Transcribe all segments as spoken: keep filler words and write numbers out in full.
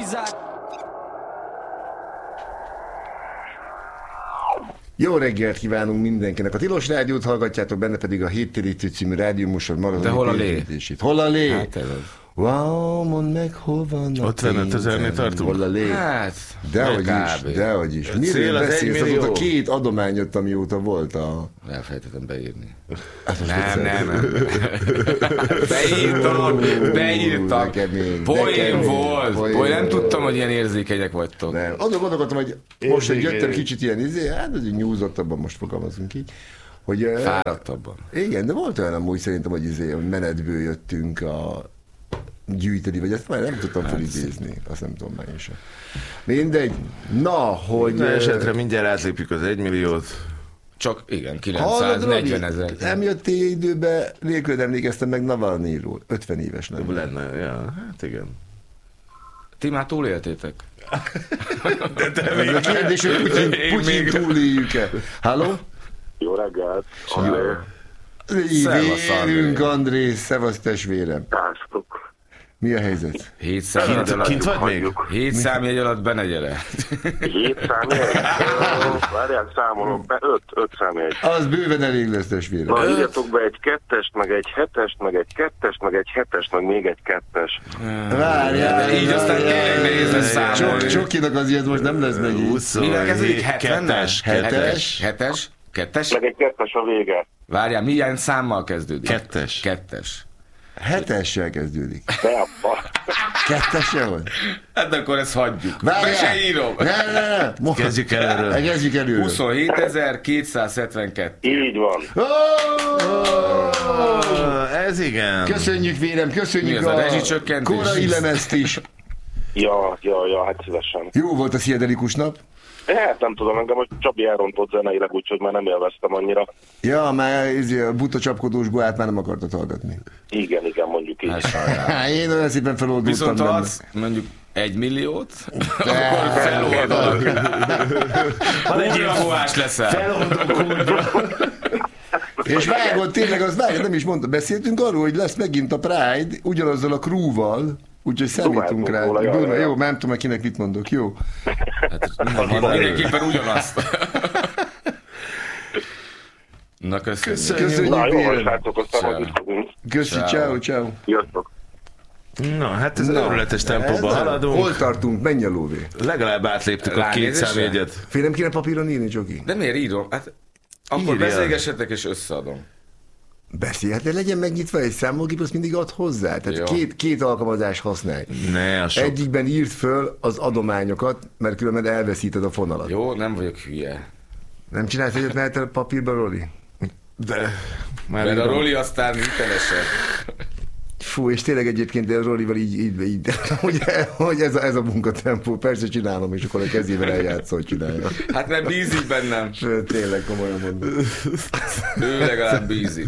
Jó reggelt kívánunk mindenkinek. A Tilos Rádiót hallgatjátok, benne pedig a Héttérítő című rádióműsor maradó. De hol a lé? Hol a lé? Hát ez az. Wow, mondd meg, hol van a ötvenöt ezernél tartunk. Hol a lé? Hát, dehogy is, dehogy is. Miről beszélsz? Azóta két adomány jött, amióta volt a... Elfelejtettem beírni. Hát nem, nem, nem. Beírtam, beírtam. Poén volt. Poén, nem tudtam, hogy ilyen érzékenyek vagytok. Nem. Azon gondolkodtam, hogy most, hogy jöttem kicsit ilyen izé, hát az így nyúzottabban most fogalmazunk így. Hogy, fáradtabban. Igen, de volt olyan amúgy szerintem, hogy izé, hogy menetből jöttünk a gyűjteni, vagy ezt már nem tudtam hát felidézni, azt nem tudom már én sem. Mindegy. Na, hogy... Na, esetre mindjárt átlépjük az egymilliót. Csak igen, kilencszáznegyven ezer. Nem jöttél időben, nélkül emlékeztem meg Navalnyról. ötven éves lenne. Lenne, ja, hát igen. Ti már túléltétek? De te még a kérdés, hogy Putyin, Putyin túléljük-e. Halló? Jó reggelt. Vérünk, André, szevasz testvérem. Társadok. Mi a helyzet? Hét számjegy alatt. Kint vagy még? Hét számjegy alatt be ne gyere. Hét számjegy? Várjál, számolok be. Öt, öt számjegy. Az bőven elég lesz, testvérem. Na, írjatok be egy kettest, meg egy hetest, meg egy kettest, meg egy hetest, meg még egy kettes. Várjál. De így aztán tényleg nehéz lesz számolni. Csokinak az ilyet most nem lesz meg így. Mivel kezdődik? hetvennel? Hetes. Hetes? Kettes? Meg egy kettes a vége. Várjál, milyen számmal kezdődik? Kettes. Kettes. Hetessel kezdődik. De abba. Kettessel van? Hát akkor ezt hagyjuk. Várjál! Be se írom. Ne, ne, ne. Kezdjük előről. Kezdjük előről. huszonhétezer-kétszázhetvenkettő. Így van. Oh, ez igen. Köszönjük, vérem, köszönjük a, a korai lemezt is. Ja, ja, ja, hát szívesen. Jó volt a pszichedelikus nap? Hát nem tudom, engem, hogy Csabi elrontott zeneileg, úgyhogy már nem élveztem annyira. Ja, már a buta csapkodós golyát már nem akartad hallgatni. Igen, igen, mondjuk így. Hát, én olyan szépen feloldultam. Viszont ha adsz mondjuk egy milliót, de akkor feloldalak. Ha egy infóás leszel. Feloldalak. És vágod, tényleg, az vágod, nem is mondta, beszéltünk arról, hogy lesz megint a Pride, ugyanazzal a crewval, úgyhogy számítunk rá. Róla, jaj, jaj. Jó, nem tudom, kinek mit mondok, jó? Hát, mindenképpen ugyanazt. Na, köszönjük. Köszönjük. Na, jó, srácok, aztán is fogunk. Köszi, ciao, ciao. Sziasztok. Na, hát ez őrületes tempóban haladunk. Hol tartunk? Menj a lóvé. Legalább átléptük a két számjegyet. Fél nem kéne papíron írni, Csoki? De miért írom? Hát akkor beszélgessetek és összeadom. Beszélhet, de legyen megnyitva egy számolgép, azt mindig ad hozzá. Tehát két, két alkalmazás használj. Ne, a sok. Egyikben írd föl az adományokat, mert különben elveszíted a fonalat. Jó, nem vagyok hülye. Nem csinálsz egyet mehet a papírba, Roli? De... Már mert a Roli aztán hitelesebb. Fú, és tényleg egyébként a Rolival így, így, így hogy, hogy ez, a, ez a munkatempó, persze csinálom, és akkor a kezével eljátszol, hogy csinálja. Hát nem bízik bennem. Tényleg komolyan mondom. Ő legalább bízik.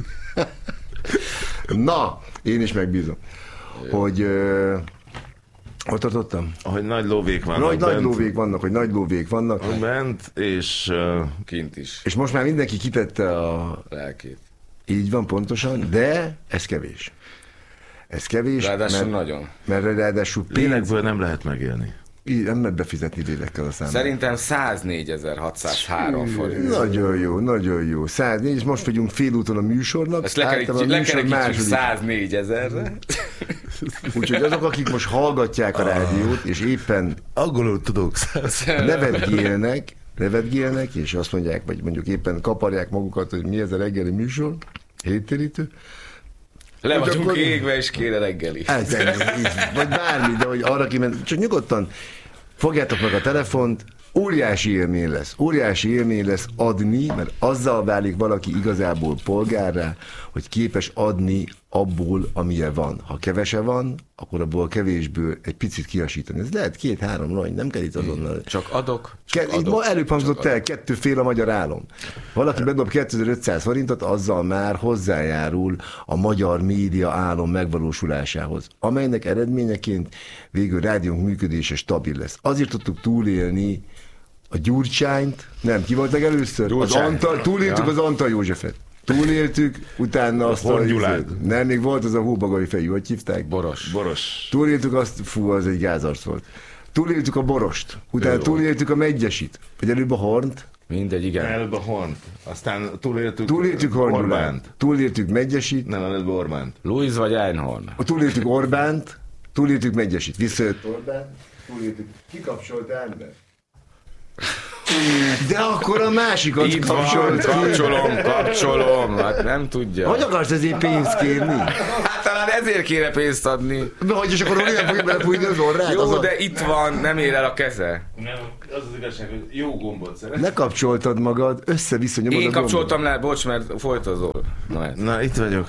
Na, én is megbízom, jó. Hogy... Uh, Ott tartottam? Hogy nagy lóvék vannak nagy, bent. Nagy lóvék vannak, hogy nagy lóvék vannak. Bent, és... Uh, kint is. És most már mindenki kitette a... lelkét. Így van, pontosan, de ez kevés. Ez kevés. Ráadásul mert, nagyon. Mert ráadásul pénz... Lélekből nem lehet megélni. Így, nem lehet befizetni lélekkel a számot. Szerintem száznégyezer-hatszázhárom forint. Nagyon jó, nagyon jó. száznégy, és most vagyunk félúton a műsornak. Ezt lekerekítjük száznégyezer-re. Úgyhogy azok, akik most hallgatják a rádiót, és éppen angolul tudok nevetgélnek, nevetgélnek, és azt mondják, vagy mondjuk éppen kaparják magukat, hogy mi ez a reggeli műsor, héttérítő. Le vagyunk akkor... égve, és kéne reggeli. Ez, ez, vagy bármi, de hogy arra kiment, csak nyugodtan fogjátok meg a telefont, óriási élmény lesz. Óriási élmény lesz adni, mert azzal válik valaki igazából polgárrá, hogy képes adni abból, amilyen van. Ha kevese van, akkor abból kevésből egy picit kiasítani. Ez lehet két-három rany, nem kell itt azonnal. Csak adok, csak Ke- adok. Ma előbb hangzott el, kettő fél a magyar álom. Valaki bedob kétezer-ötszáz forintot, azzal már hozzájárul a magyar média álom megvalósulásához, amelynek eredményeként végül rádiónk működése stabil lesz. Azért tudtuk túlélni a Gyurcsányt, nem, ki volt először? Gyurcsány. Az Antal, túléltük ja. az Antal Józsefet. Túléltük, utána azt a... Nem, még volt az a hóbagai fejű, hogy hívták? Boros. Boros. Túléltük azt, fú, az egy gázarc volt. túléltük a borost, utána túléltük a megyesit, vagy előbb a hornt. Mindegy, igen. Előbb a Hont, aztán túléltük, túléltük Orbánt, túléltük Megyesit. Nem, előbb Orbánt. Louis vagy Einhorn? Túléltük Orbánt, túléltük Megyesit. Visszajött Orbán, túléltük. Kikapcsolt ember. De akkor a másikat Itt van, kapcsolt. kapcsolom, kapcsolom, hát nem tudja. Hogy akarsz ezért pénzt kérni? Hát talán ezért kéne pénzt adni. De hogy is akkor olyan fogja belefújni az orrát? Jó, az a... de itt van, nem ér el a keze. Nem, az az igazság, hogy jó gombot szeret. Lekapcsoltad magad, össze-vissza nyomod Én a gombot. kapcsoltam le, bocs, mert folytozol. Na, ez. Na, itt vagyok.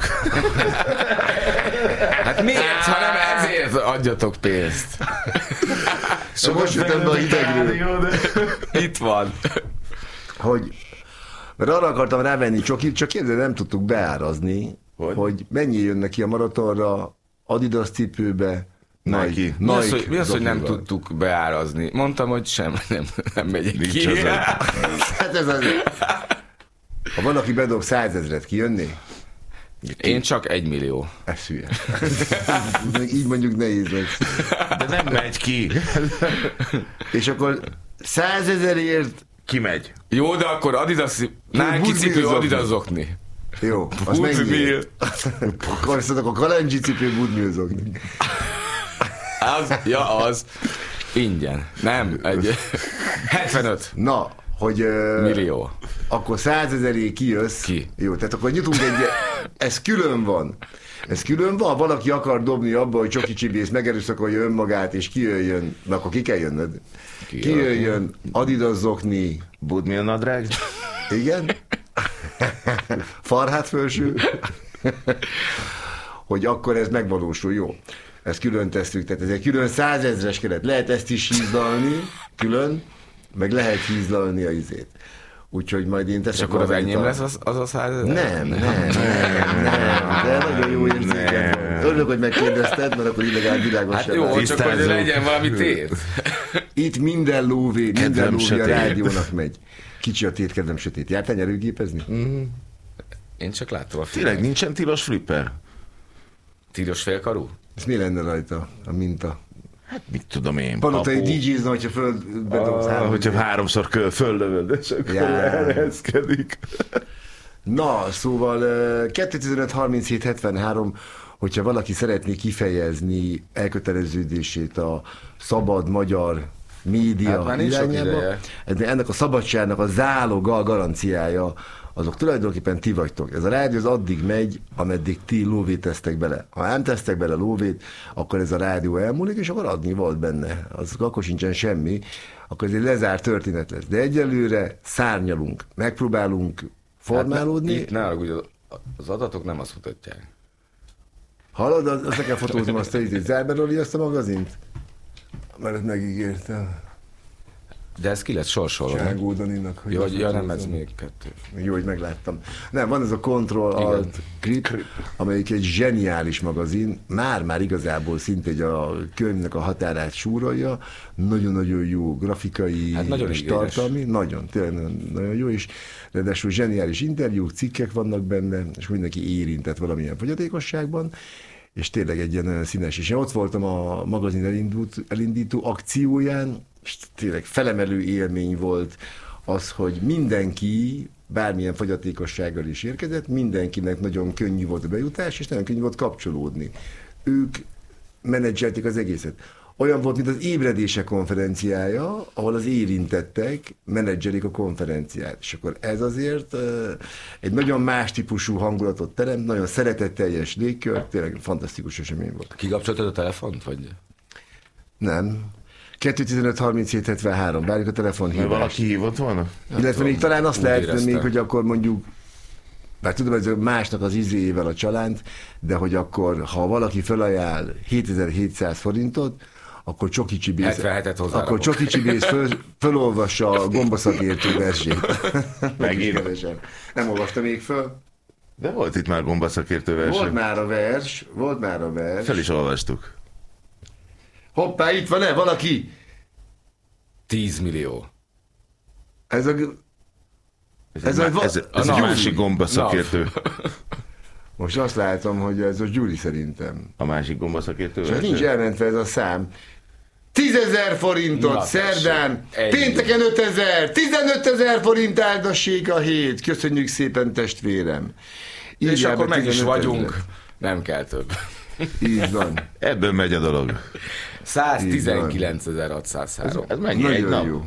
Hát miért, ha nem ezért adjatok pénzt? Szóval most jöttem be a hidegről. Itt van. Hogy, mert arra akartam rávenni csokit, csak kérdez, nem tudtuk beárazni, hogy? hogy mennyi jönnek ki a maratonra, Adidas cipőbe, Nike. Nike. Mi az, hogy, Nike mi az, hogy nem dokival. tudtuk beárazni? Mondtam, hogy sem, nem, nem megyek ki. Hát ez az... Ha valaki bedob százezret, kijönni? Én csak egy millió. Ez hülye. Így mondjuk nehéz lesz. De nem megy ki. És akkor százezerért Kimegy. Jó, de akkor Adidas, Nike Budmil cipő zokni. Adidas zokni. jó, az mennyi? Budmil. Akkor azt mondok, a kalandzsi cipő budmilzogni. Az, ja, az. Ingyen. Nem, egy hetvenöt Na, hogy... ö, millió. Akkor százezeré kijössz. Ki? Jó, tehát akkor nyitunk egy... Ez külön van. Ez külön van, ha valaki akar dobni abba, hogy Csoki Csibész megerőszakolja önmagát, és kijöjjön, na akkor ki kell jönnöd. Ki Kijöjjön Adidas zokni, Budmil nadrág. igen? Farhát fölső. Hogy akkor ez megvalósul, jó. Ezt külön tesszük, tehát ez egy külön százezres keret. Lehet ezt is hízlalni, külön, meg lehet hízlalni a izét. Úgyhogy majd én teszek. És akkor az valamit enyém a- lesz az, az a százezer? Nem, nem, nem, nem, de nagyon jó érzéked van. Örülök, hogy megkérdezted, mert akkor illegál világos Hát sem jó, áll. csak hogy Tisztázó. legyen valami tét. Itt minden lóvé, minden Kedvem lóvé a sötét. rádiónak megy. Kicsi a tét, kedvem sötét. Jártál nyerőgépezni? Én csak láttam a Tényleg filmet. nincsen tilos flipper? Tilos félkarú? Ez mi lenne rajta a minta? Hát mit tudom én. Palotai papu. dé jézna, hogyha földbedobsz Ah, három. hogyha háromszor kö- földövöd, és akkor Já. leereszkedik. Na, szóval eh, kettő tizenöt harminchét hetvenhárom, hogyha valaki szeretné kifejezni elköteleződését a szabad magyar média Hát már nincs sok irányába, ideje. de ennek a szabadságnak a záloga, a garanciája, azok tulajdonképpen ti vagytok. Ez a rádió az addig megy, ameddig ti lóvét tesztek bele. Ha nem tesztek bele lóvét, akkor ez a rádió elmúlik, és akkor adni volt benne. Az akkor sincsen semmi, akkor ez egy lezárt történet lesz. De egyelőre szárnyalunk, megpróbálunk formálódni. Hát, itt ne haragudj, az adatok nem azt mutatják. Hallod, az- azt kell fotóznom azt a izét. Zárberoli azt a magazint? Mert ezt megígértem. De ez ki lett sorsolva. nem? Ságó Daninak. hogy Jó, azt ja, nem, ez fotózom. még kettő. Jó, hogy megláttam. Nem, van ez a Control Alt Grip, amelyik egy zseniális magazin, már-már igazából szinte egy a könyvnek a határát súrolja, nagyon-nagyon jó grafikai Hát nagyon és ígéretes. tartalmi, nagyon, tényleg nagyon, nagyon jó, és ráadásul zseniális interjúk, cikkek vannak benne, és mindenki érintett valamilyen fogyatékosságban, és tényleg egy ilyen nagyon színes. És én ott voltam a magazin elindult, elindító akcióján, és tényleg felemelő élmény volt az, hogy mindenki bármilyen fogyatékossággal is érkezett, mindenkinek nagyon könnyű volt a bejutás, és nagyon könnyű volt kapcsolódni. Ők menedzselték az egészet. Olyan volt, mint az ébredése konferenciája, ahol az érintettek menedzselik a konferenciát. És akkor ez azért uh, egy nagyon más típusú hangulatot teremt, nagyon szeretetteljes légkör, tényleg fantasztikus esemény volt. Kikapcsoltad a telefont, vagy? Nem. kettő tizenöt harminchét hetvenhárom, várjuk a telefonhívást. Mert valaki hívott volna? Illetve még talán azt úgy lehetne éreztem. még, hogy akkor mondjuk, bár tudom, hogy ez másnak az izéjével a csalánt, de hogy akkor, ha valaki felajánl hétezer-hétszáz forintot, akkor Csoki Csibész, hetvenhetet hozzárakok. akkor Csoki Csibész föl, fölolvassa a gombaszakértő versét. Megint. Kevesen. Nem olvasta még föl? De volt itt már gombaszakértő verseny. Volt már a vers, volt már a vers. Fel is olvastuk. Hoppá, itt van-e valaki? tíz millió. Ez a... Ez, Ez egy, a- má- ez, a ez egy NAV. másik gombaszakértő. Most azt látom, hogy ez a Gyuri szerintem. A másik gombaszakértő Csak verseny. nincs elmentve ez a szám. tízezer forintot, Na, szerdán, tessék. pénteken ötezer, tizenötezer forint áldassék a hét. Köszönjük szépen, testvérem. És Írjál akkor be meg is tizenöt vagyunk. ezret. Nem kell több. Így van. Ebből megy a dolog. száztizenkilencezer-hatszázhárom. Ez mennyi egy Nagyon nap? jó.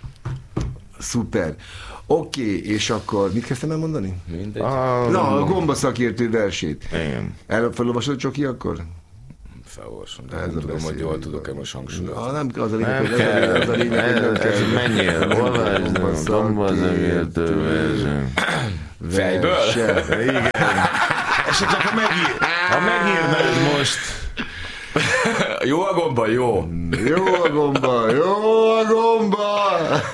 Szuper. Oké, okay, és akkor mit kezdtem elmondani? Mindegy. Ah, Na, a gombaszakértő versét. igen. El, felolvasod, Csoki, akkor? Felolvasom, de Ez nem a tudom, hogy beszélő. jól tudok-e most hangsúlyozni. Na, nem az a lényeg, Nem hogy kell, az a lényeg, hogy nem ez, kell. ez mennyire, olvasd, gombaszakértő verseny. Fejből? Verse. Igen. Esetleg, ha, megír, ha megírnád most. Jó a gomba, jó. Jó a gomba, jó a gomba!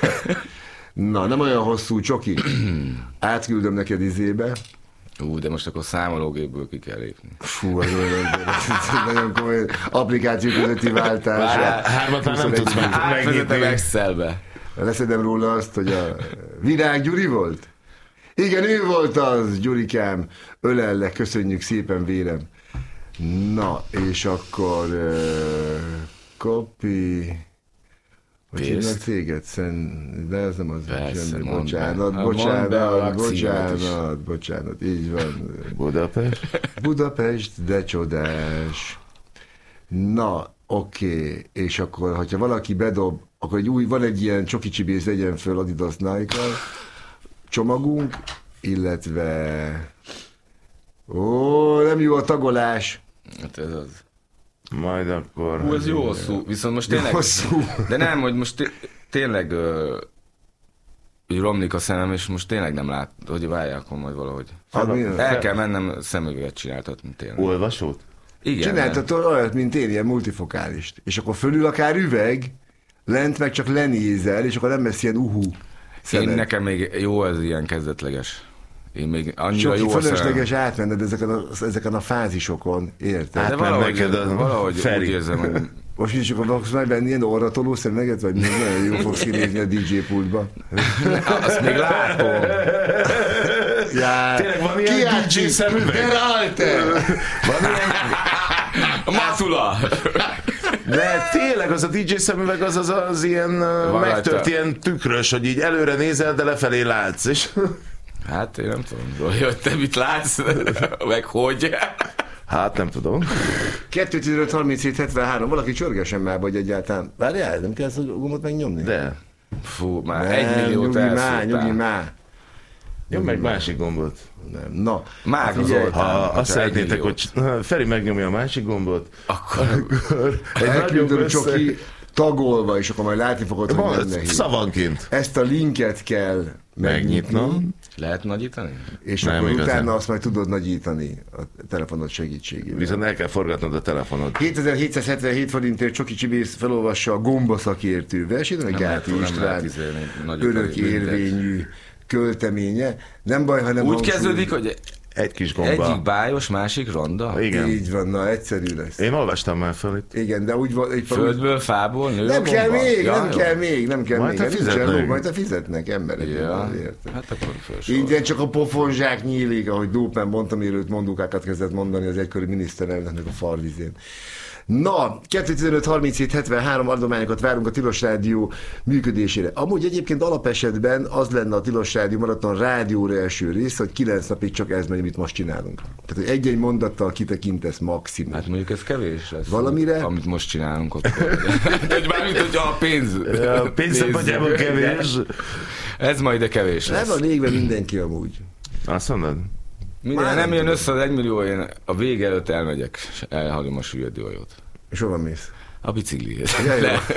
Na, nem olyan hosszú, Csoki. Átküldöm neked izébe. Ú, de most akkor számológépből ki kell lépni. Fú, az olyan, nagyon komoly applikáció közötti váltás. Hármat már nem tudsz meg, Átvezetem megírni. Excelbe. Leszedem róla azt, hogy a Virág Gyuri volt? Igen, ő volt az, Gyurikám. Ölellek, köszönjük szépen, vérem. Na, és akkor uh, copy... Hogy Paste. hívnak téged? Szen... De ez nem az. Persze, semmi. mondd Bocsánat, be. Mondd be a bocsánat, lakcímet is. bocsánat, bocsánat, így van. Budapest. Budapest, de csodás. Na, oké, okay. És akkor, hogyha valaki bedob, akkor egy új, van egy ilyen Csoki Csibész legyen föl Adidas Nike csomagunk, illetve ó, nem jó a tagolás. Hát ez az. Majd akkor... Hú, ez jó hosszú. Viszont most tényleg... Hosszú. De nem, hogy most té- tényleg ö, úgy romlik a szemem, és most tényleg nem lát, hogy várják, akkor majd valahogy. Hát mi? El kell mennem szemüveget csináltatni tényleg. Olvasót? Igen. Csináltatod olyat, mint én, ilyen multifokálist. És akkor fölül akár üveg, lent meg csak lenézel, és akkor nem lesz ilyen uhu Én szemed. nekem még jó ez ilyen kezdetleges. Én még annyira Csak jó a szemem. fölösleges átmenned ezeken a, ezeken a fázisokon, érted? De Átment valahogy, neked a valahogy Feri. úgy érzem, hogy Most is akkor fogsz majd venni ilyen orratoló szemeget, vagy még nagyon jó fogsz kinézni a dé dzsé pultba. azt még látom. Já, Tényleg van ilyen dé dzsé szemüveg? Der Alter! Van ilyen... A Matula! De tényleg az a dé dzsé szemüveg az az, az ilyen uh, megtört, rajta. ilyen tükrös, hogy így előre nézel, de lefelé látsz, és... Hát én nem tudom, Zoli, hogy te mit látsz, meg hogy. Hát nem tudom. kettő tizenöt harminchét hetvenhárom, valaki csörgessen már, vagy egyáltalán. Várjál, nem kell ezt a gomot megnyomni? De. Fú, már Nem, egy milliót nyugi már, nyugi elszúrtál. már. Nyom meg másik gombot. Nem. Na, Mágazoltál. Ha hogyha azt egy szeretnétek, milliót. hogy Feri megnyomja a másik gombot, Akkor egy elküldöm nagyobb Csoki tagolva, és akkor majd látni fogod, hogy nem nehéz. szavanként Ezt a linket kell megnyitni, megnyitnom. lehet nagyítani? és Nem akkor igazán. utána azt majd tudod nagyítani a telefonod segítségével. Viszont el kell forgatnod a telefonod. hétezer-hétszázhetvenhét forintért Csoki Csibész felolvassa a gombaszakértő versét, ami Nem lehet- Gáti nem István lehet izélni, nagyítani örök mindent. érvényű költeménye. Nem baj, hanem Úgy hangsúly- kezdődik, hogy Egy kis gomba. egyik bájos, másik ronda? Igen. Így van, na egyszerű lesz. Én olvastam már fel itt. Igen, de úgy van... Egy Földből, fából, nő nem a kell gomba? még, Ja, nem jó. kell még, nem kell Majd még. te Hát nincsen fizetnek. ló, majd te fizetnek emberek. Ja, érted? hát akkor felsor. Ingyen csak a pofonzsák nyílik, ahogy Dópen mondta, mielőtt mondókákat kezdett mondani az egykori miniszterelnöknek a farvizén. Na, kettő tizenöt harminchét hetvenhárom adományokat várunk a Tilos Rádió működésére. Amúgy egyébként alapesetben az lenne a Tilos Rádió Maraton rádióra első rész, hogy kilenc napig csak ez megy, amit most csinálunk. Tehát, hogy egy-egy mondattal kitekintesz maximum. Hát mondjuk ez kevés lesz. Valamire? Amit most csinálunk akkor. Hogy mármint, hogyha a pénz... A pénzszabadjában kevés. Ez majd de kevés Nem lesz. van végben mindenki amúgy. Azt mondod? Minden, Már nem nem jön tudom. össze az egymillió, én a vége előtt elmegyek, és elhagyom a süllyedőhajót. És hova mész? A biciklihez. Ja, jó. Le.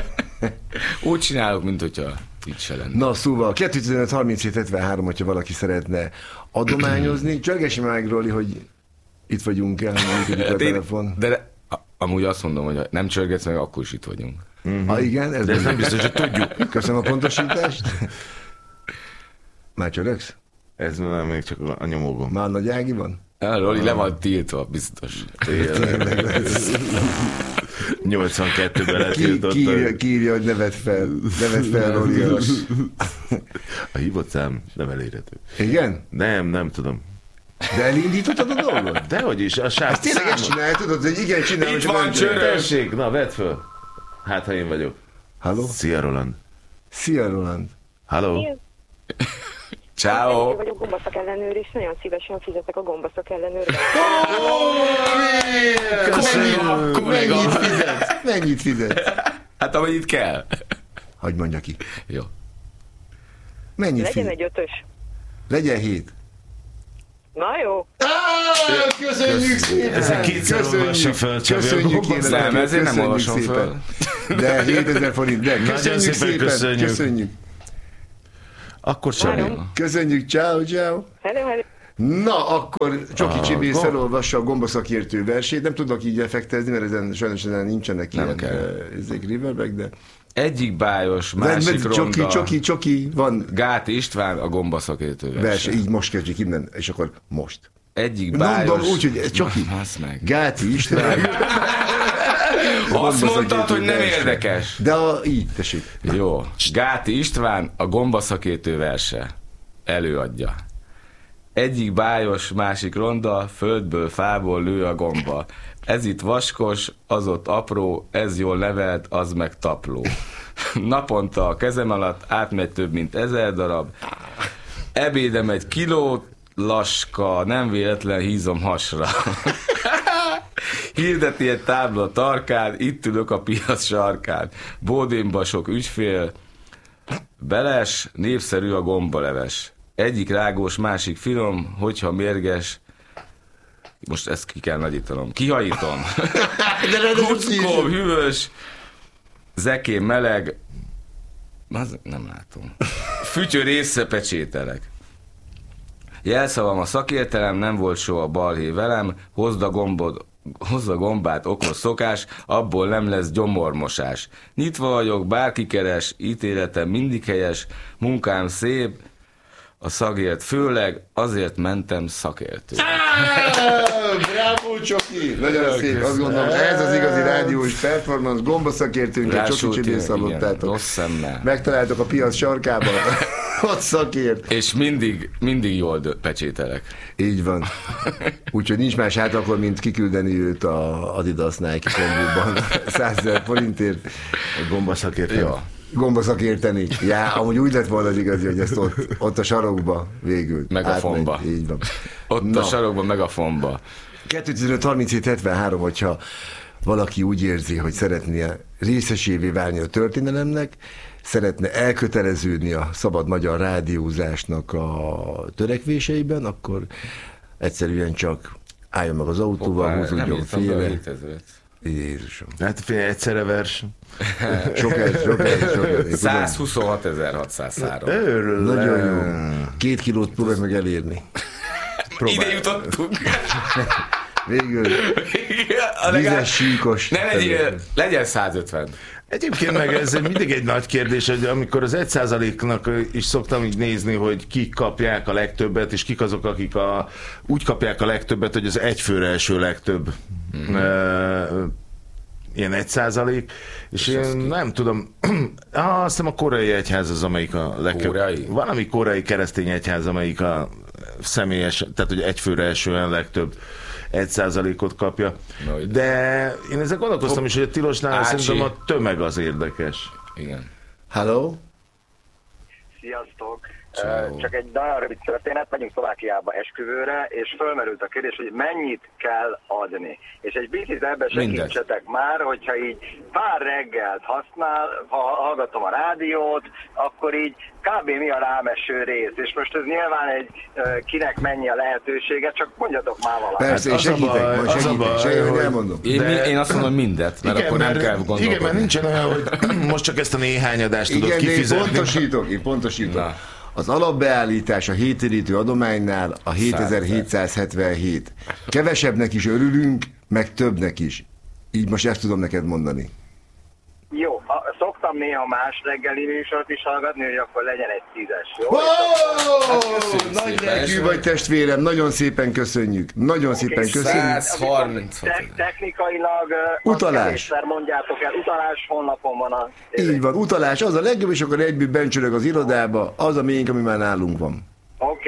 Úgy csinálok, mint hogyha itt se lenne. Na, szóval kettő tizenöt harminchét hetvenhárom, hogyha valaki szeretne adományozni. Csörgessem meg, Roli, hogy itt vagyunk el, működik a Hát én- telefon. De a- amúgy azt mondom, hogy ha nem csörgetsz meg, akkor is itt vagyunk. Ha igen, ez, De ez nem biztos, hogy tudjuk. Köszönöm a pontosítást. Már csöröksz? Ez nem még csak a nyomógom. Már Nagy Ági van? Ah, Roli le van tiltva, biztos. nyolcvankettőben Ki, letiltotta. kiírja, kiírja, hogy nevet fel. Nevet fel, Roli. A hívott szám nem elérhető. Igen? Nem, nem tudom. De elindítottad a dolgot? Dehogy is, a sáv Ezt tényleg ezt csinálj, tudod, hogy igen, csinálom, Itt csak van, nem csörög. csörög. Tessék, na vedd föl. Hát, ha én vagyok. Halló? Szia, Roland. Szia, Roland. Halló? Ciao. Én vagyok gombaszak ellenőr, és nagyon szívesen fizetek a gombaszak ellenőrre. Mennyit, mennyit fizet? Mennyit fizet? Hát amennyit kell. Hagy mondja ki. Jó. Mennyit Legyen fizet? egy ötös. Legyen hét. Na jó. Ah, köszönjük szépen! Ezen kétszer olvassa fel, Csabi. Köszönjük én Nem, ezért nem köszönjük olvasom szépen. De hétezer forint, de köszönjük szépen szépen, köszönjük. köszönjük. Akkor Csabi. Köszönjük, ciao, ciao. Hello, hello. Na, akkor Csoki Ah, Csibész gomb- felolvassa a gombaszakértő versét. Nem tudok így effektezni, mert ezen sajnos ezen nincsenek Nem ilyen kell. uh, ezek riverback, de... Egyik bájos, de másik csoki, ronda. csoki, csoki, van Gáti István, a gombaszakértő verse. verse. Így most kezdjük innen, és akkor most. Egyik Mondom bájos... úgy, hogy csoki. Hasz meg. Gáti István. Azt mondtad, hogy nem verse. érdekes. De a, így, tessék. Jó. Gáti István, a gombaszakértő verse. Előadja. Egyik bájos, másik ronda, földből, fából lő a gomba. Ez itt vaskos, az ott apró, ez jól nevelt, az meg tapló. Naponta a kezem alatt átmegy több mint ezer darab. Ebédem egy kilót, laska, nem véletlen hízom hasra. Hirdeti egy tábla tarkán, itt ülök a piac sarkán. Bódénba sok ügyfél, beles, népszerű a gombaleves. Egyik rágós, másik finom, hogyha mérges, most ezt ki kell nagyítanom. Kihajítom. Kuckó, hűvös, zekén meleg, az nem látom. Fütyör észre pecsételek. Jelszavam a szakértelem, nem volt soha balhé velem, hozd a gombod, hozd a gombát, okos szokás, abból nem lesz gyomormosás. Nyitva vagyok, bárki keres, ítéletem mindig helyes, munkám szép, a szakért főleg, azért mentem szakértő. Bravo, Csoki! Nagyon szép, azt gondolom, ez az igazi rádiós performance, gombaszakértőnket, Csoki Csibész hallottátok. Rossz szemmel. Megtaláltok a piac sarkában, ott szakért. És mindig, mindig jól dö- pecsételek. Így van. Úgyhogy nincs más hát akkor, mint kiküldeni őt a Adidas Nike kombóban százezer forintért. A gombaszakértő. Jó. Gombaszakérteni. Já, amúgy úgy lett volna az igazi, hogy ezt ott, ott a sarokba végül. Megafonba. átmegy. Így van. Ott Na. a sarokban, meg a fonba. kettőtizenöt harminchét hetvenhárom, hogyha valaki úgy érzi, hogy szeretné részesévé válni a történelemnek, szeretne elköteleződni a szabad magyar rádiózásnak a törekvéseiben, akkor egyszerűen csak álljon meg az autóval, húzódjon félre. Jézusom. Hát figyelj, egyszerre vers. Sok ez, sok ez, sok ez. százhuszonhatezer-hatszázhárom. Örül. Nagyon jó. Két kilót próbálj meg elérni. Ide jutottunk. Végül A legalább- vizes, síkos. Ne legyél, legyen százötven. Egyébként meg ez mindig egy nagy kérdés, hogy amikor az egy százaléknak is szoktam így nézni, hogy kik kapják a legtöbbet, és kik azok, akik a, úgy kapják a legtöbbet, hogy az egyfőre eső legtöbb mm-hmm. uh, ilyen egy százalék, és, és én nem tudom, ah, azt hiszem a koreai egyház az, amelyik a legtöbb. Koreai? Valami koreai keresztény egyház, amelyik a személyes, tehát hogy egyfőre esően legtöbb egy százalékot kapja. No, de én ezzel gondolkoztam is, hogy a tilosnál Ácsi. szerintem a tömeg az érdekes. Igen. Hello? Sziasztok! Ciao. Csak egy nagyon rövid történet, megyünk Szlovákiába esküvőre, és fölmerült a kérdés, hogy mennyit kell adni. És egy picit ebbe segítsetek már, hogyha így pár reggelt használ, ha hallgatom a rádiót, akkor így kb. Mi a rámeső rész. És most ez nyilván egy kinek mennyi a lehetősége, csak mondjatok már valamit. Persze, Hát én az a segítek, baj, majd az a segítek, baj, segítek, hogy- elmondom. Én, De- én azt mondom mindet, mert Igen, akkor nem mert- kell gondolkodni. Igen, mert nincsen olyan, hogy most csak ezt a néhány adást tudod Igen, de én kifizetni. pontosítok, én pontosítok. Na. Az alapbeállítás a hétérítő adománynál a hétezer-hétszázhetvenhét. Kevesebbnek is örülünk, meg többnek is. Így most ezt tudom neked mondani. Jó, ha, szoktam néha más reggeli műsort is hallgatni, hogy akkor legyen egy tízes, jó? Oh, köszönjük nagy szépen. lelkű vagy testvérem, nagyon szépen köszönjük. Nagyon szépen köszönjük. százharminchat. Te- technikailag uh, Utalás. kevésszer mondjátok el, utalás honlapon van a... Így van, utalás, az a legjobb, és akkor egyből bencsörög az irodába, az a miénk, ami már nálunk van. Oké, okay, jó,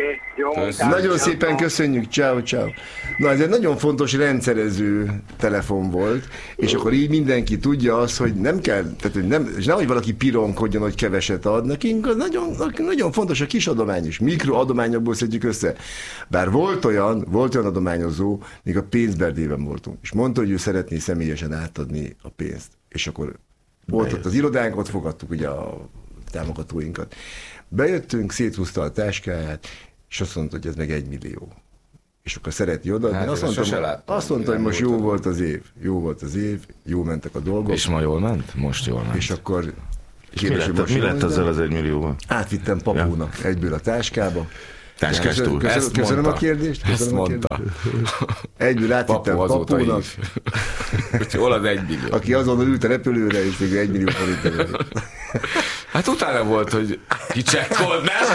munkát. Nagyon szépen köszönjük, ciao, ciao. Na, ez egy nagyon fontos rendszerező telefon volt, és akkor így mindenki tudja azt, hogy nem kell, tehát hogy nem, és nehogy valaki pironkodjon, hogy keveset ad nekünk, az nagyon, nagyon fontos a kis adomány is. Mikroadományokból szedjük össze. Bár volt olyan, volt olyan adományozó, még a pénzberdében voltunk, és mondta, hogy ő szeretné személyesen átadni a pénzt. És akkor volt ott az irodánk, ott fogadtuk ugye a támogatóinkat. Bejöttünk, széthúzta a táskáját, és azt mondta, hogy ez meg egy millió. És akkor szereti odaadni. Hát azt mondta, láttam, azt mondta, hogy most jó volt, volt az év. Jó volt az év, jó mentek a dolgok. És ma jól ment? Most jól ment. És akkor... És mi lett, mi lett ezzel az egy millióval? Átvittem papúnak ja. egyből a táskába. Táskás túl. Köszönöm, Ezt köszönöm mondta. a kérdést. Köszönöm Ezt a mondta. kérdést. Egyből átvittem papúnak. Hogy hol az egy millió? Aki azonnal ült a repülőre, és még egy millió forint. Hát utána volt, hogy kicsekkold, nem?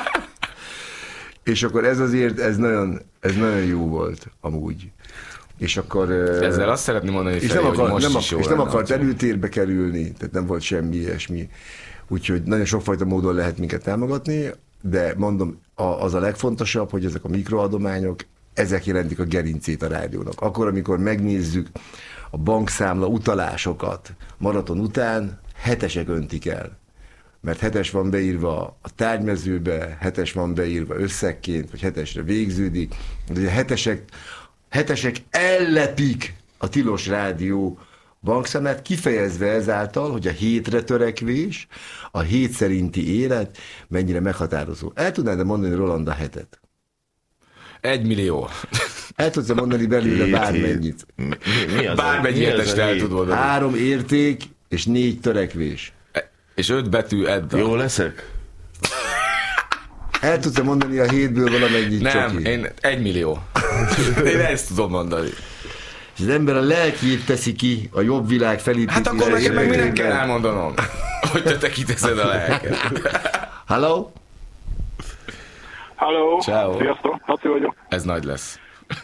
És akkor ez azért, ez nagyon, ez nagyon jó volt amúgy. És akkor... Ezzel azt szeretném mondani, és felé, nem, akar, most nem, is és nem akart előtérbe kerülni, tehát nem volt semmi ilyesmi. Úgyhogy nagyon sokfajta módon lehet minket támogatni, de mondom, az a legfontosabb, hogy ezek a mikroadományok, ezek jelentik a gerincét a rádiónak. Akkor, amikor megnézzük a bankszámla utalásokat maraton után, hetesek öntik el. Mert hetes van beírva a tárgymezőbe, hetes van beírva összegként, vagy hetesre végződik. De a hetesek, hetesek ellepik a Tilos Rádió bankszámlát, kifejezve ezáltal, hogy a hétre törekvés, a hét szerinti élet mennyire meghatározó. El tudnád mondani, Roland, a hetet? Egy millió. El tudsz mondani belőle bármennyit? Mi, mi az Bármennyi hetest el tud mondani. Három érték és négy törekvés. És öt betű edda. Jó leszek? El tudsz mondani a hétből valamennyit? Nem, csoki? én egy millió. Én ezt tudom mondani. És az ember a lelkét teszi ki a jobb világ felépítésére. Hát akkor nekem meg minek kell elmondanom, hogy te kiteszed a lelket. Hello? Halló, Ciao. Sziasztok, Laci vagyok. Ez nagy lesz.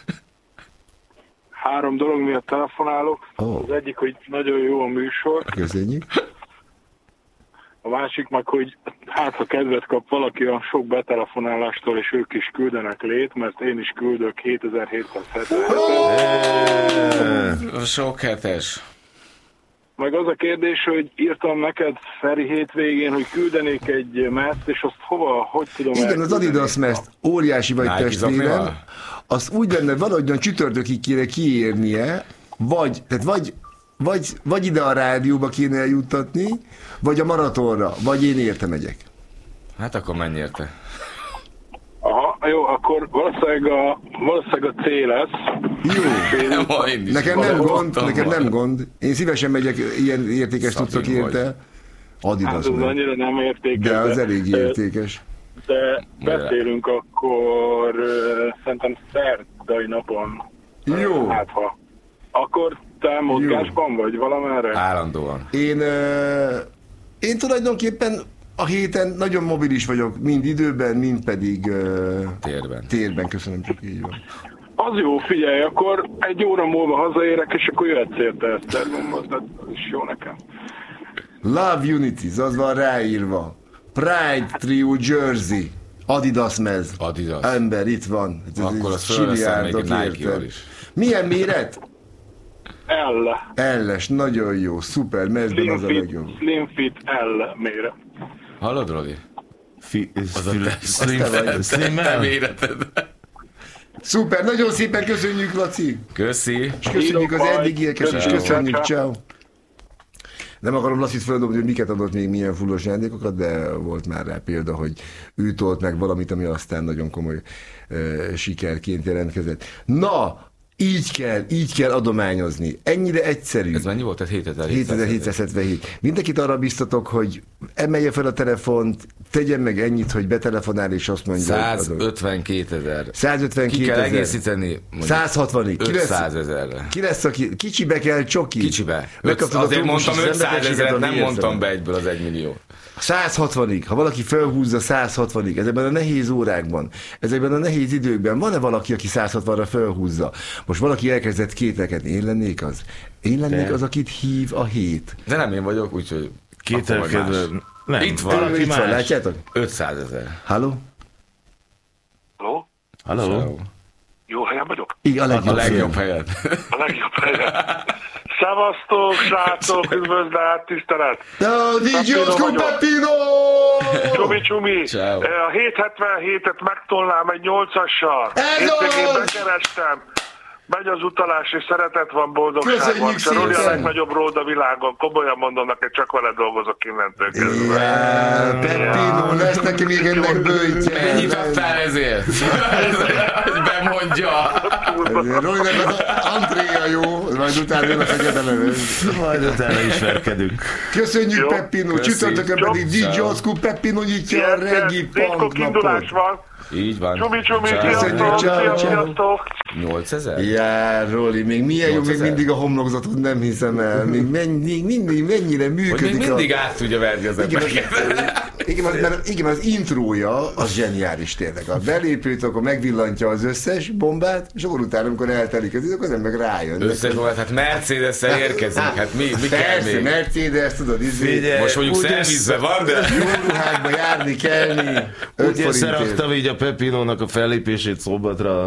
Három dolog miatt telefonálok. Oh. Az egyik, hogy nagyon jó a műsor. Köszönjük. A másik meg, hogy hát ha kedvet kap valaki a sok betelefonálástól, és ők is küldenek lét, mert én is küldök hétezer-hétszázhetvenhetet. Sok hetes. Meg az a kérdés, hogy írtam neked Feri hétvégén, hogy küldenék egy meszt, és azt hova, hogy tudom Igen, az Adidas meszt, óriási vagy Nike testvérem. zaknival? Az úgy lenne, valahogyan csütörtökig kéne kiérnie, vagy, tehát vagy, vagy, vagy ide a rádióba kéne eljuttatni, vagy a maratonra, vagy én érte megyek. Hát akkor menj érte. Aha, jó, akkor valószínűleg a, valószínűleg a C lesz. Jó. Nem, én is Nekem nem gond, gondoltam nekem volna. nem gond. Én szívesen megyek ilyen értékes Szabin tudszok érte. Hát Adidas ez meg. annyira nem értékes. De az de- elég értékes. De beszélünk akkor uh, szerintem szerdai napon. Jó. Hát ha. Akkor te mozgásban vagy valamerre? Állandóan. Én, ö, én tulajdonképpen a héten nagyon mobilis vagyok, mind időben, mind pedig ö, Térben. térben. Köszönöm, csak így van. Az jó, figyelj, akkor egy óra múlva hazaérek, és akkor jöhetsz érte ezt elmondod, tehát az is jó nekem. Love Unities, az van ráírva. Pride Trio Jersey. Adidas mez. Adidas. Ember, itt van. Ez- ez Akkor azt fölveszem még egy csiliárdok, Nike-val érted? is. Milyen méret? L. Elles, nagyon jó, szuper, mezben Slim az a fit, legjobb. slim fit L méret. Hallod, Rodi? Fi, Az a te, slim, te vagy. slim, te méreted. Szuper, nagyon szépen köszönjük, Laci! Köszi. És köszönjük az Írok majd. eddigieket, és Ciao. köszönjük, Ciao. ciao. Nem akarom Lacit feldobni, hogy miket adott még milyen fullos ajándékokat, de volt már rá példa, hogy ő tolt meg valamit, ami aztán nagyon komoly uh, sikerként jelentkezett. Na, így kell, így kell adományozni. Ennyire egyszerű. Ez mennyi volt? Tehát hétezer-hétszáz. hétezer-hétszázhetvenhét. Mindenkit arra biztatok, hogy emelje fel a telefont, tegyen meg ennyit, hogy betelefonál, és azt mondja, hogy adom. százötvenkétezer. Ki százötvenkét kell ezer. egészíteni? százhatvanig. Ki lesz, ötszázezerre. ki lesz, aki... Kicsibe kell, csoki. Kicsibe. Megkaptad a Azért trópusi mondtam rendelkezéseket ötszázezeret, a nem négyezren. mondtam be egyből az egy millió. százhatvanig, ha valaki felhúzza százhatvanig, ezekben a nehéz órákban, ezekben a nehéz időkben, van-e valaki, aki százhatvanra felhúzza? Most valaki elkezdett kételkedni, én lennék az? Én lennék De. az, akit hív a hét. De nem én vagyok, úgyhogy Kételkedve. Nem, Itt van, valaki Itt van, más. látjátok? ötszázezer. Halló? Halló? Halló. Jó helyen vagyok? Igen, a legjobb, A legjobb helyen. A legjobb helyen. Szevasztok, srácok, üdvözlet, tisztelet! dé jé Oszkó Peppino! Csumi, csumi! Ciao. A hétszázhetvenhétet megtolnám egy nyolcassal. Hétvégén bekerestem. Megy az utalás, és szeretet van, boldogság Köszönjük van. Se Roli a szépen. legnagyobb ród a világon. Komolyan mondom neked, csak vele dolgozok innentől kezdve. Yeah, Peppino, lesz neki még ennek bőjtje. Mennyit adtál ezért? Hogy bemondja. Rolinak az Andrea jó, majd utána jön a fegyedelem. Majd utána ismerkedünk. Köszönjük, Jó. Peppino, Köszi. csütörtökön pedig dé jé Oszkó Peppino nyitja a Regi Punk indulás napot. van. Így van. Csumi, csumi, Ciao. Köszönjük, sziasztok, ciao, ciao. sziasztok. nyolcezer? Já, Roli, még milyen jó, még nyolcezer? mindig a homlokzatot nem hiszem el. Még mennyi, mindig, mennyire Hogy működik még mindig a... át tudja verni az Igen, embereket. az, igen, az, mert, igen, az intrója az zseniális tényleg. A belépőt, akkor megvillantja az összes bombát, és akkor utána, amikor eltelik az idő, akkor az ember rájön. Összes volt, hát Mercedes-szel érkezik, hát mi, mi kell Persze, még? Mercedes, tudod, izé, Figyelj, Most mondjuk úgy szervizbe van, de... jó ruhákba járni, kelni, öt Úgy összeraktam forintért. így a Pepinónak a fellépését Szombatra.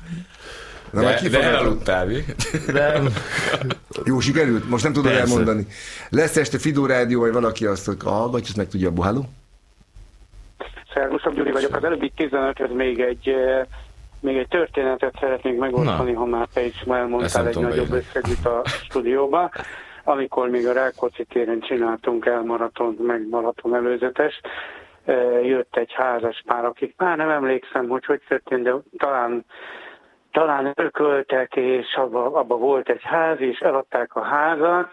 Na, majd De, de kifogadom. elaludtál, mi? Nem. Jó, sikerült? Most nem tudom Persze. elmondani. Lesz este Fidó Rádió, vagy valaki azt hallgatja, azt meg tudja, Buháló? Szervuszom, Gyuri vagyok. Az előbbi tizenöthöz még egy, eh, még egy történetet szeretnék megosztani, Na. ha már te is ma Ezt elmondtál nem egy tudom nagyobb beírni. összegűt a stúdióba. Amikor még a Rákóczi téren csináltunk elmaratont, meg maraton előzetes, eh, jött egy házas pár, akik már nem emlékszem, hogy hogy történt, de talán talán örököltek, és abba, abba volt egy ház, és eladták a házat,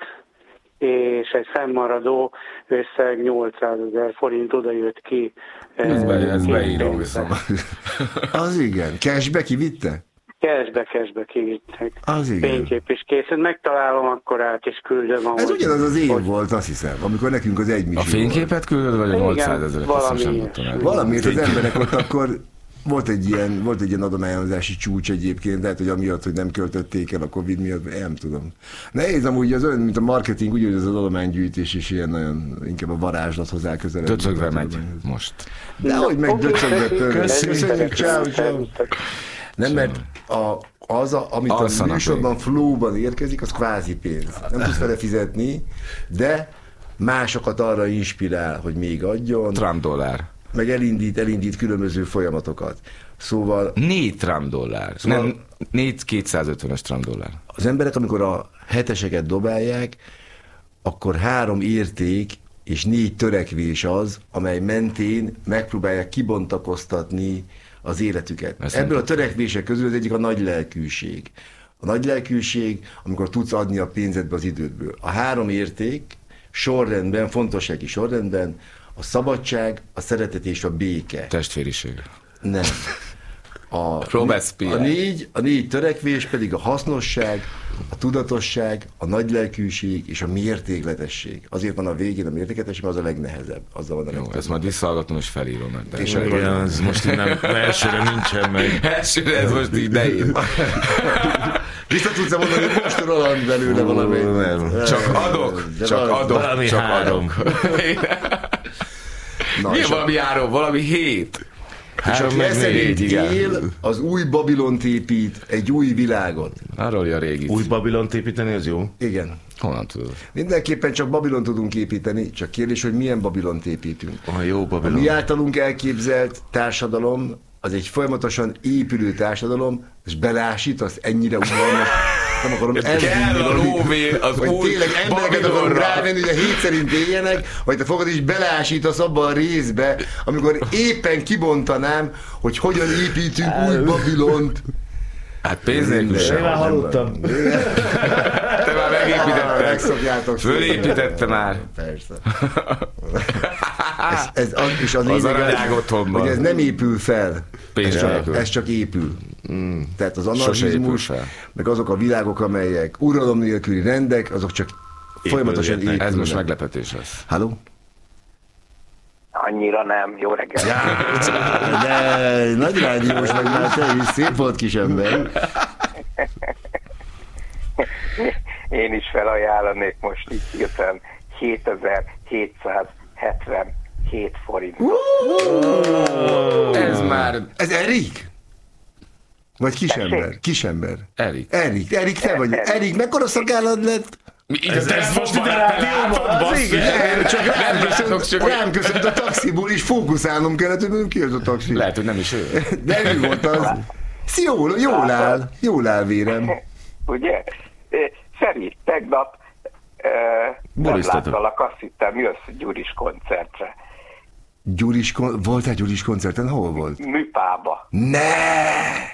és egy fennmaradó összeg nyolcszázezer forint oda jött ki. Ez, be, ez eh, beírom készpénzbe. viszont. Az igen. Cashbe kivitte? Cashbe, cashbe kivittek. Az igen. Fénykép is készült, megtalálom, akkor át is küldöm. Ez ahogy- ugyanaz az év hogy- volt, azt hiszem, amikor nekünk az egy A misi fényképet küldöd, vagy a Igen, nyolcszázezeret? Azt valami sem ilyesmi. tudtam el. volt. Valamiért az emberek ott akkor volt egy ilyen, volt egy ilyen adományozási csúcs egyébként, lehet, hogy amiatt, hogy nem költötték el a Covid miatt, nem tudom. Nehéz amúgy az olyan, mint a marketing, úgy, hogy az adománygyűjtés is ilyen nagyon, inkább a varázslathoz áll közelebb. Döcögve megy most. De hogy meg Oké, döcögve köszi. pörög. Köszönjük. Köszönjük, ciao, ciao. Szervusztok. Nem, mert a, az, a, amit Alszanak a műsorban flow-ban érkezik, az kvázi pénz. Nem tudsz vele fizetni, de másokat arra inspirál, hogy még adjon, Trump dollár. meg elindít, elindít különböző folyamatokat. Szóval Négy Trump dollár. Szóval- Nem, négy kétszázötvenes Trump dollár. az emberek, amikor a heteseket dobálják, akkor három érték és négy törekvés az, amely mentén megpróbálják kibontakoztatni az életüket. Ezt Ebből nem a törekvések közül az egyik a nagy lelkűség. A nagy lelkűség, amikor tudsz adni a pénzedbe az idődből. A három érték sorrendben, fontossági sorrendben a szabadság, a szeretet és a béke. Testvériség. Nem. A, Robespierre. a, négy, a négy törekvés pedig a hasznosság, a tudatosság, a nagylelkűség és a mértékletesség. Azért van a végén a mértékletesség, mert az a legnehezebb. Azzal van a Jó, legtöbb. ezt majd visszahallgatom és felírom. Mert És de akkor- Igen, ez most így nem, elsőre nincsen meg. elsőre ez most így nehéz. Vissza tudsz mondani, hogy most Roland belőle valami. nem. Csak adok, De csak valami- adok, valami csak három. adok. Na, Mi és a- valami három? Valami hét. és Három aki meg ezt szerint négy, igen. él, az új Babilont épít, egy új világot. Arról a régi. Új Babilont építeni, az jó? Igen. Honnan tudod? Mindenképpen csak Babilon tudunk építeni, csak kérdés, hogy milyen Babilont építünk. A jó A Babilon. mi általunk elképzelt társadalom, az egy folyamatosan épülő társadalom, és belásítasz ennyire unalmas. Nem akarom Kell elvinni, a Roli, lóvé az hogy új tényleg embereket akarunk Babilonra. rávenni, hogy a hét szerint éljenek, vagy te fogod és belásítasz abba a részbe, amikor éppen kibontanám, hogy hogyan építünk új Babilont. Hát pénz nélkül Én sem. már hallottam. Te már megépítetted. Megszokjátok. Fölépítette már. Persze. Ez, ez az, és az, Az lényeg, aranyág otthonban. hogy ez nem épül fel. Pénz ez, csak, nélkül. ez csak épül. Mm. Tehát az Sose épül anarchizmus, fel. meg azok a világok, amelyek uralom nélküli rendek, azok csak folyamatosan épülnek. Ez most meglepetés lesz. Halló? Annyira nem. Jó reggelt. De nagy rádiós, meg már te is szép volt kis ember. Én is felajánlanék most így hirtelen hétezer-hétszázhetvenhét forint. Ez már... Ez Erik? Vagy kisember? Kisember. Erik. Erik, Erik, te vagy. Erik, mekkora szakállad lett? Ez, ez most ide rádióban, basszus. Csak rám köszönt, csak rám köszönt a taxiból, és fókuszálnom kellett, hogy ki az a taxi. Lehet, hogy nem is ő. De ő volt az. Jól, jól áll, jól áll vérem. Ugye? Feri, tegnap nem láttalak, azt hittem, jössz Gyuris koncertre. Gyuris, voltál Gyuris koncerten? Hol volt? Műpába. Ne!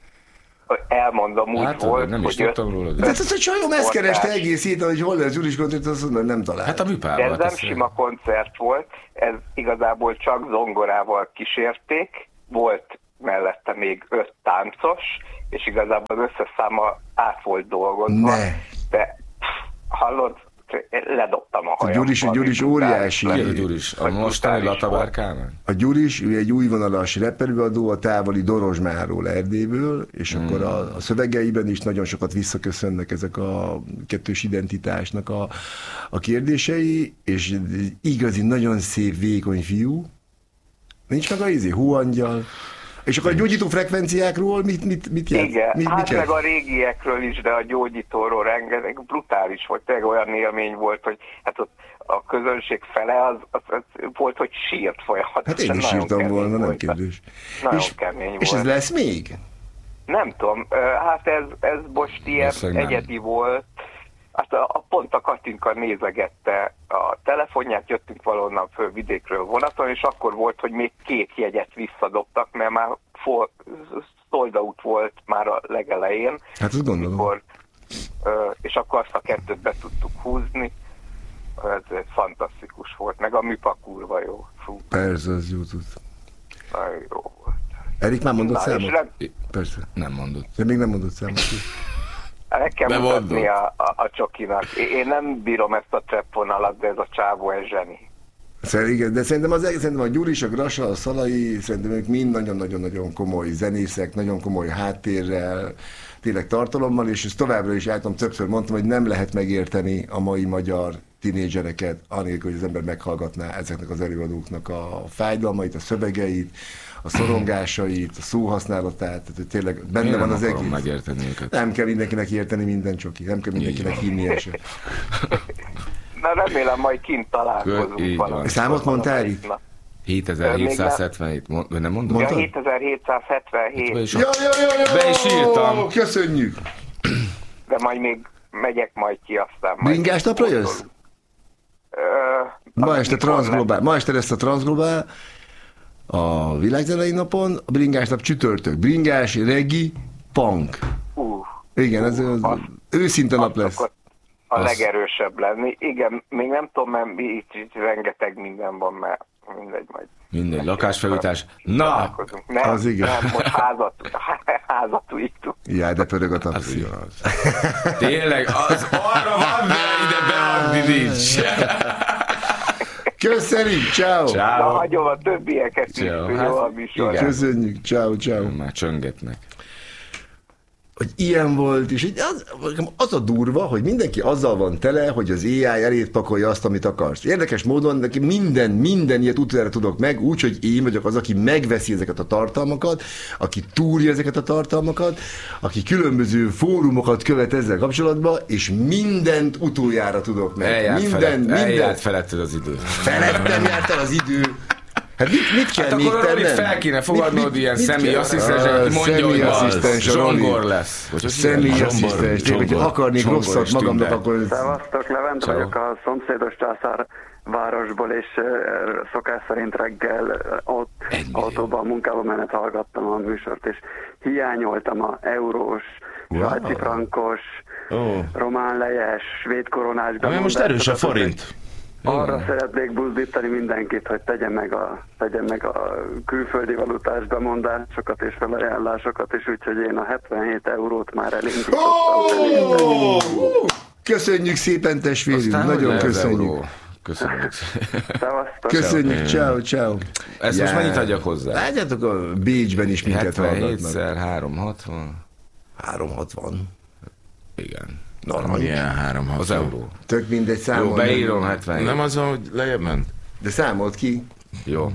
Elmondom úgy hát, volt, nem is hogy... tudtam róla. De ez a csajom ezt kereste egész héten, hogy hol lesz Gyuris koncert, azt mondom, nem talál. Hát a műpában. De ez nem sima koncert volt, ez igazából csak zongorával kísérték, volt mellette még öt táncos, és igazából az összes száma át volt dolgozva. Ne. De pff, hallod, ledobtam a hajam. A Gyuris, a Gyuris óriási. Ki a Gyuris? A mostani Latabárkán? A Gyuris, ő egy újvonalas reperőadó a távoli Dorozsmáról, Erdélyből, és hmm. akkor a, a szövegeiben is nagyon sokat visszaköszönnek ezek a kettős identitásnak a, a kérdései, és igazi, nagyon szép, vékony fiú. Nincs meg a izé, hóangyal. És akkor a gyógyító frekvenciákról mit, mit, mit jelent? Igen, mit, hát mit meg a régiekről is, de a gyógyítóról rengeteg, brutális volt, tényleg olyan élmény volt, hogy hát ott a közönség fele az, az, az volt, hogy sírt folyamatosan. Hát én is sírtam volna, nem kérdés. Nagyon és, kemény és volt. ez lesz még? Nem tudom, hát ez, ez most ilyen egyedi volt. Hát a, a pont a Katinka nézegette a telefonját, jöttünk valahonnan föl vidékről vonaton, és akkor volt, hogy még két jegyet visszadobtak, mert már sold out volt már a legelején. Hát azt gondolom. Mikor, és akkor azt a kettőt be tudtuk húzni. Ez fantasztikus volt, meg a műpa kurva jó. Fú. Persze, az jó tud. Nagyon jó volt. Erik már mondott Na, számot? Nem... Persze. Nem mondott. De még nem mondott számot. Meg kell mutatni a, a, a csokinak. Én nem bírom ezt a treppvonalat, de ez a csávó, ez zseni. Igen, de szerintem, az, szerintem a Gyuris, a Grasa, a Szalai, szerintem ők mind nagyon-nagyon-nagyon komoly zenészek, nagyon komoly háttérrel, tényleg tartalommal, és ezt továbbra is álltam, többször mondtam, hogy nem lehet megérteni a mai magyar tinédzsereket, anélkül, hogy az ember meghallgatná ezeknek az előadóknak a fájdalmait, a szövegeit, a szorongásait, a szóhasználatát, tehát hogy tényleg benne Én van nem az akarom egész. megérteni őket. Nem kell mindenkinek érteni minden csoki, nem kell mindenkinek hinnie se. Na remélem majd kint találkozunk valami. Számot mondtál itt? hétezer-hétszázhetvenhét, Mond, nem mondod? Ja, hétezer-hétszázhetvenhét. Ja, ja, ja, ja, be is írtam. Köszönjük. De majd még megyek majd ki, aztán majd... Bringás napra jössz? Ma este Transglobál. Ma este lesz a Transglobál a világzenei napon, a Bringás nap csütörtök. Bringás, regi, punk. Uh, Igen, ez uh, az őszinte nap lesz. A az... legerősebb lenni. Igen, még nem tudom, mert itt, itt rengeteg minden van, mert mindegy majd. Mindegy, lakásfelújítás. Na! Nem, az igen. Nem, most házat, házat újítunk. Jaj, de pörög a taxi. Tényleg, az arra van, de ide beadni nincs. Köszönjük, ciao. Na, hagyom a többieket is, hogy jó a műsor. Köszönjük, ciao, ciao. Már csöngetnek. Hogy ilyen volt, és az, az a durva, hogy mindenki azzal van tele, hogy az á i elét pakolja azt, amit akarsz. Érdekes módon neki minden, minden ilyet utoljára tudok meg, úgyhogy én vagyok az, aki megveszi ezeket a tartalmakat, aki túrja ezeket a tartalmakat, aki különböző fórumokat követ ezzel kapcsolatban, és mindent utoljára tudok meg. Eljárt minden, felett, minden. Eljárt feletted az idő. Felettem járt el az idő. Hát mit, mit kell hát még akkor tennem? Rolit fel kéne fogadnod mit, ilyen személyasszisztens, hogy mondja, hogy az zsongor lesz. Személyasszisztens, hogy akarnék rosszat magamnak, akkor... Szevasztok, Levent vagyok a szomszédos Császár városból, és szokás szerint reggel ott autóban a munkába menet hallgattam a műsort, és hiányoltam a eurós, svájci wow. frankos, oh. román lejes, svéd koronás bemondást. Most erős a forint. Arra hmm. szeretnék buzdítani mindenkit, hogy tegye meg a, tegye meg a külföldi valutás bemondásokat és felajánlásokat, és úgyhogy én a hetvenhét eurót már elindítottam. Oh! Köszönjük szépen, testvérünk, nagyon köszönjük. Köszönjük. Köszönjük, ciao, ciao. Ezt most mennyit adjak hozzá? Látjátok, a Bécsben is minket hallgatnak. hetvenhétszer háromszázhatvan. háromszázhatvan. Igen. Milyen háromszázhatvan? Az euró. Tök mindegy, számol. Jó, beírom hetvenhét. Nem az, hogy lejjebb ment? De számolt ki. Jó.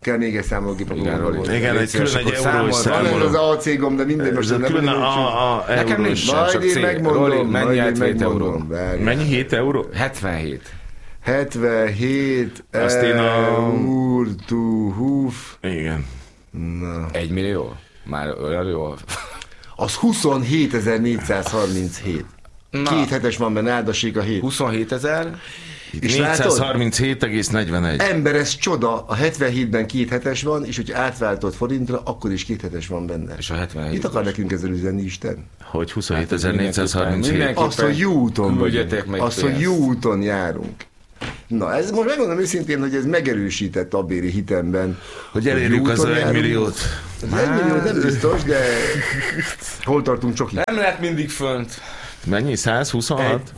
Kell még egy számológép a Google-ból. Igen, egy külön egy eurós számoló. Van ez az á cé gomb, de minden most nem külön a nekem nincs, majd én megmondom. Mennyi hetvenhét euró? Mennyi hét euró? hetvenhét. hetvenhét Azt én a... Úr, tú, húf. Igen. Na. Egy millió? Már olyan jó. Az huszonhétezer-négyszázharminchét. Két hetes van benne, áldassék a hét. huszonhétezer. És négyszázharminchét egész negyvenegy. Ember, ez csoda, a hetvenhétben két hetes van, és hogy átváltott forintra, akkor is két hetes van benne. És a hetvenhét. Mit akar nekünk ezzel üzenni Isten? Hogy huszonhétezer-négyszázharminchét. Azt, hogy jó úton vagyunk. Azt, hogy jó úton járunk. Na, ez most megmondom őszintén, hogy ez megerősített abbéri hitemben. Hogy elérjük az egymilliót. Az egymillió nem biztos, de hol tartunk csoki? Nem lehet mindig fönt. Mennyi? százhuszonhat?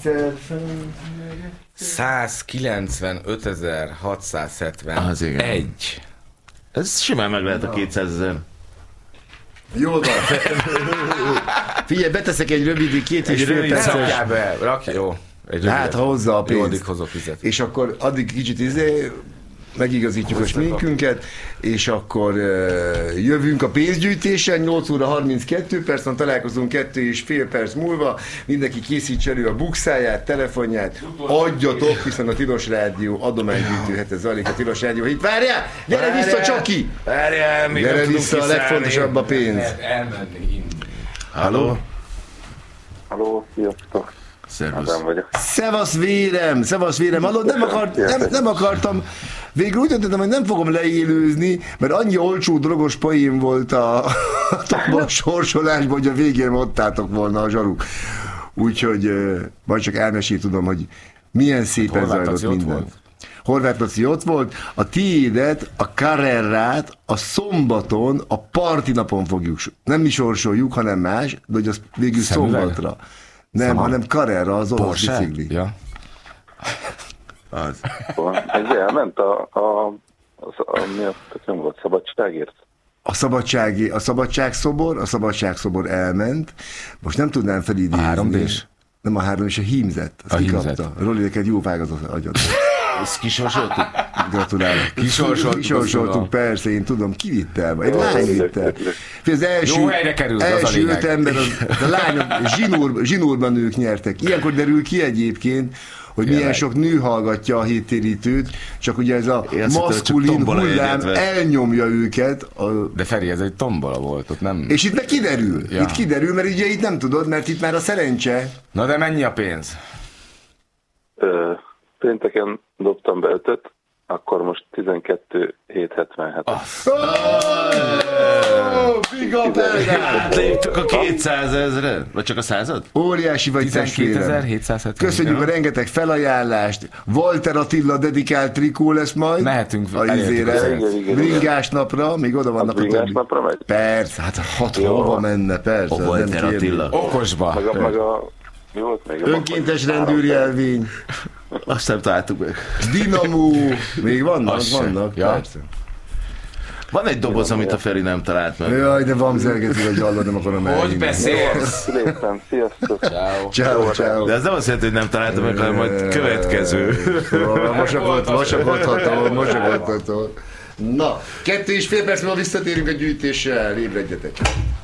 százkilencvenötezer-hatszázhetvenegy. Ez simán meg lehet a kétszázezer. Jól van. Figyelj, beteszek egy rövid, két és fél perces. Rakja, jó. Hát, ha hozza a pénzt. Hozok vizet. És akkor addig kicsit izé, megigazítjuk a sminkünket, és akkor uh, jövünk a pénzgyűjtésen, nyolc óra harminckettő percen találkozunk kettő és fél perc múlva, mindenki készíts elő a bukszáját, telefonját, adjatok, hiszen a Tilos Rádió adománygyűjtő hete zajlik a Tilos Rádió hit. Várjál! Gyere várjál, vissza, Csoki! Várjál, még gyere vissza, a legfontosabb a pénz. Elmenni. Halló? Halló, sziasztok! Szervusz. Szevasz vérem, szevasz vérem, hallod, nem, akart, nem, nem akartam, végül úgy döntöttem, hogy nem fogom leélőzni, mert annyi olcsó drogos poén volt a, a sorsolásban, hogy a végén ott álltok volna a zsaruk. Úgyhogy majd csak elmesél tudom, hogy milyen szépen zajlott minden. Horváth Laci ott volt, a tiédet, a Carrerát a szombaton, a parti napon fogjuk, nem mi sorsoljuk, hanem más, de hogy az végül Szemüveg? Szombatra. Nem, Szama? hanem Carrera, az olasz bicikli. Ja. Az. Ez elment a, a, a, a, mi a, nem volt, szabadságért? A szabadsági, a szabadságszobor, a szabadságszobor elment. Most nem tudnám felidézni. A három dés? Nem a három, és a hímzett. Azt a kikapta. hímzett. Roli, neked jó vágazott agyat. Ezt kisorsoltuk? Gratulálok. Kisorsoltuk, Kisorsoltuk, persze, én tudom, ki vitt el? Egy lány vitt el. Az első, jó helyre került, első öt ember, az, a lányok zsinúr, zsinúrban nők nyertek. Ilyenkor derül ki egyébként, hogy milyen sok nő hallgatja a héttérítőt, csak ugye ez a maszkulin hullám elnyomja őket. A... De Feri, ez egy tombola volt, ott nem... És itt meg kiderül. Ja. Itt kiderül, mert ugye itt nem tudod, mert itt már a szerencse. Na de mennyi a pénz? Ö, pénteken dobtam be ötöt, akkor most tizenkettő hétszázhetvenhet. Léptük a kétszázezre? Vagy csak a század? Óriási vagy testvérem. Köszönjük a rengeteg felajánlást. Walter Attila dedikált trikó lesz majd. Mehetünk a izére. Bringás napra, még oda vannak a, a többi. Napra megy? Persze, hát hat hova menne, persze. A Walter Attila. Okosba. Meg a, meg a, volt még önkéntes rendőrjelvény. Azt nem találtuk meg. Dinamó. Még vannak, Azt vannak, ja. persze. Van egy doboz, amit a Feri nem talált meg. Jaj, de van zergető, hogy hallod, nem akarom elhinni. Hogy beszélsz? Léptem, sziasztok. Ciao. Ciao, ciao. De ez nem azt jelenti, hogy nem találtam meg, hanem majd következő. Mosakodható, mosakodható. Na, kettő és fél perc múlva visszatérünk a gyűjtéssel, ébredjetek.